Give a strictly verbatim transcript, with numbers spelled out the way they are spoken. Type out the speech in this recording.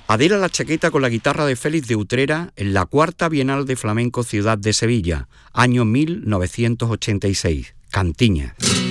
Adela la chaqueta con la guitarra de Félix de Utrera en la cuarta Bienal de Flamenco Ciudad de Sevilla, año mil novecientos ochenta y seis, Cantiñas.